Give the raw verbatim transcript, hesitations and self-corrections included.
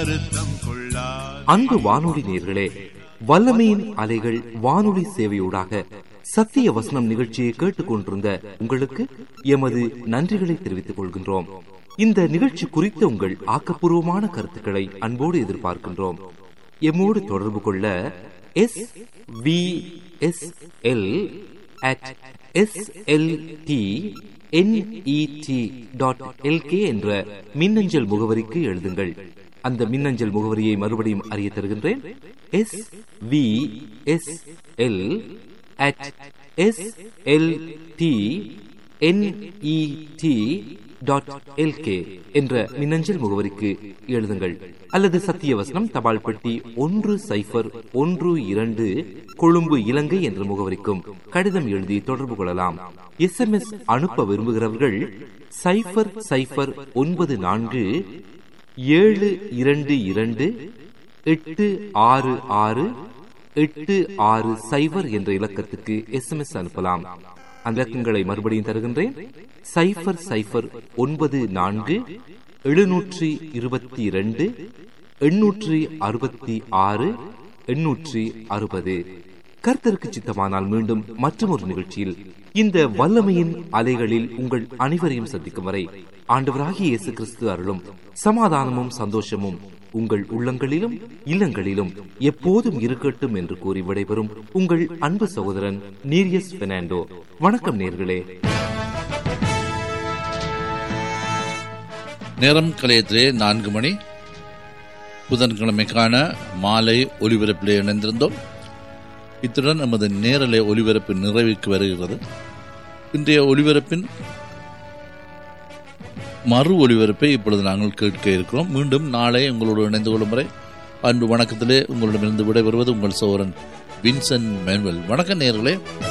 அன்பு வானொலி நேயர்களே, வல்லமையின் அலைகள் வானொலி சேவையூடாக சத்திய வசனம் நிகழ்ச்சியை கேட்டுக் கொண்டிருந்த உங்களுக்கு எமது நன்றிகளை தெரிவித்துக் கொள்கின்றோம். இந்த நிகழ்ச்சி குறித்த உங்கள் ஆக்கப்பூர்வமான கருத்துக்களை அன்போடு எதிர்பார்க்கின்றோம். எம்மோடு தொடர்பு கொள்ள S V S L at S L T N E D dot L K என்ற மின்னஞ்சல் முகவரிக்கு எழுதுங்கள். அந்த மின்னஞ்சல் முகவரியை மறுபடியும் அறிய தருகின்றேன். S V S L at S L T N E D dot L K என்ற மின்னஞ்சல் முகவரிக்கு எழுதுங்கள். அல்லது சத்தியவசனம் தபால் பெட்டி ஒன்று சைபர் ஒன்று இரண்டு கொழும்பு இலங்கை என்ற முகவரிக்கும் கடிதம் எழுதி தொடர்பு கொள்ளலாம். எஸ் எம் எஸ் அனுப்ப விரும்புகிறவர்கள் சைபர் சைபர் ஒன்பது நான்கு ஏழு இரண்டு இரண்டு எட்டு ஆறு ஆறு எட்டு ஆறு சைபர் என்ற இலக்கத்துக்கு எஸ் எம் எஸ் அனுப்பலாம். அந்த இலக்கங்களை மறுபடியும் தருகின்றேன். சைபர் சைபர் ஒன்பது நான்கு எழுநூற்றி இருபத்தி இரண்டு எண்ணூற்றி அறுபத்தி ஆறு எண்ணூற்றி அறுபது. கர்த்தருக்கு சித்தமானால் மீண்டும் மற்றொரு நிகழ்ச்சியில் இந்த வல்லமையின் அலைகளில் உங்கள் அனைவரையும் சந்திக்கும் வரை ஆண்டவராகிய இயேசு கிறிஸ்து அருளும் சமாதானமும் சந்தோஷமும் உங்கள் உள்ளங்களிலும் இல்லங்களிலும் எப்போதும் இருக்கட்டும் என்று கூறி விடைபெறும் உங்கள் அன்பு சகோதரன் நீரியஸ் பெர்னாண்டோ. வணக்கம் நேர்களே. நேரம் கலையத்திலே நான்கு மணி புதன்கிழமைக்கான மாலை ஒலிபரப்பிலே இணைந்திருந்தோம். இத்துடன் நமது நேரலை ஒலிபரப்பு நிறைவுக்கு வருகிறது. இன்றைய ஒலிபரப்பின் மறு ஒலிபரப்பை இப்பொழுது நாங்கள் கேட்க இருக்கிறோம். மீண்டும் நாளை உங்களோடு இணைந்து கொள்ளும் வரை அன்பு வணக்கத்திலே உங்களிடமிருந்து விடைபெறுவது உங்கள் சகோதரன் வின்சென்ட் மேனுவல். வணக்கம் நேயர்களே.